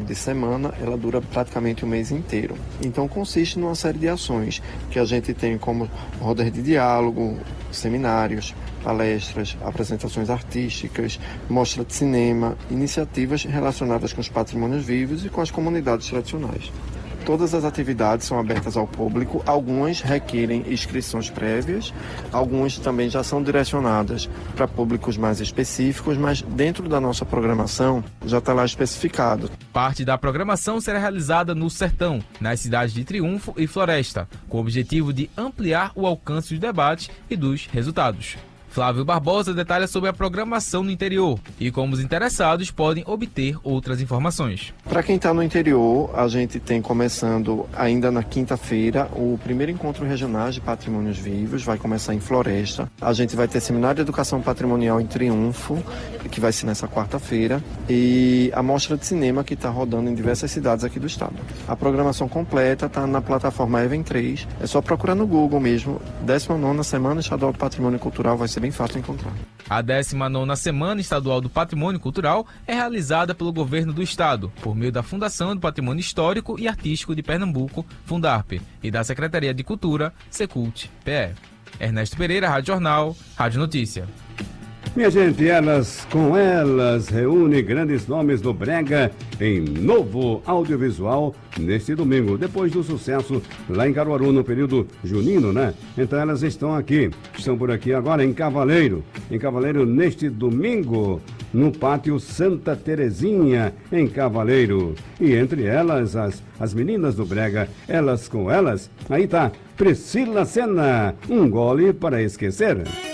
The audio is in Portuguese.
de semana, ela dura praticamente o mês inteiro. Então consiste numa série de ações que a gente tem como rodas de diálogo, seminários, palestras, apresentações artísticas, mostra de cinema, iniciativas relacionadas com os patrimônios vivos e com as comunidades tradicionais. Todas as atividades são abertas ao público, algumas requerem inscrições prévias, algumas também já são direcionadas para públicos mais específicos, mas dentro da nossa programação já está lá especificado. Parte da programação será realizada no Sertão, nas cidades de Triunfo e Floresta, com o objetivo de ampliar o alcance dos debates e dos resultados. Flávio Barbosa detalha sobre a programação no interior e como os interessados podem obter outras informações. Para quem está no interior, a gente tem começando ainda na quinta-feira o primeiro encontro regional de patrimônios vivos, vai começar em Floresta. A gente vai ter seminário de educação patrimonial em Triunfo, que vai ser nessa quarta-feira, e a mostra de cinema que está rodando em diversas cidades aqui do estado. A programação completa está na plataforma Even 3, é só procurar no Google mesmo, 19ª Semana Estadual do Patrimônio Cultural, vai ser bem fácil de encontrar. A 19ª Semana Estadual do Patrimônio Cultural é realizada pelo Governo do Estado, por meio da Fundação do Patrimônio Histórico e Artístico de Pernambuco, Fundarp, e da Secretaria de Cultura, Secult-PE. Ernesto Pereira, Rádio Jornal, Rádio Notícia. Minha gente, elas com elas reúne grandes nomes do brega em novo audiovisual neste domingo, depois do sucesso lá em Caruaru no período junino, né? Então elas estão por aqui agora em Cavaleiro neste domingo, no Pátio Santa Terezinha, em Cavaleiro. E entre elas, as meninas do brega, elas com elas, aí tá Priscila Senna, um gole para esquecer.